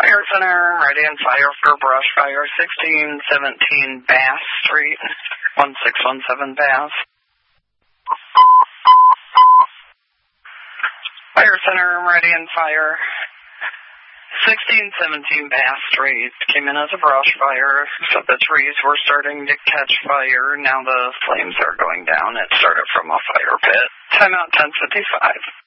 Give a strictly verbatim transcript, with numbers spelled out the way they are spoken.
Fire Center, ready and fire for brush fire, sixteen seventeen Bass Street, one six one seven Bass. Fire Center, ready and fire, sixteen seventeen Bass Street, came in as a brush fire, so the trees were starting to catch fire, now the flames are going down. It started from a fire pit. Timeout ten fifty-five.